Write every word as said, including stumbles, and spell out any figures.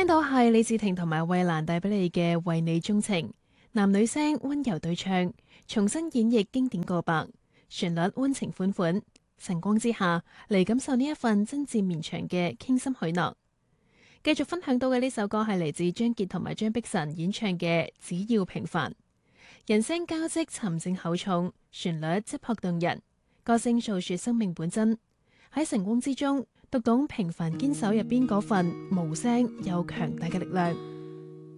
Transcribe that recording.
到係李治廷同埋衛蘭帶俾你嘅《為你鍾情》，男女聲溫柔對唱，重新演繹經典告白，旋律溫情款款。晨光之下嚟感受呢一份真摯綿長嘅傾心許諾。繼續分享到嘅呢首歌係嚟自張傑同埋張碧晨演唱嘅《只要平凡》，人聲交織沉靜厚重，旋律質樸動人，歌聲訴說生命本真。喺晨光之中讀懂平凡堅守入邊嗰份無聲又強大嘅力量。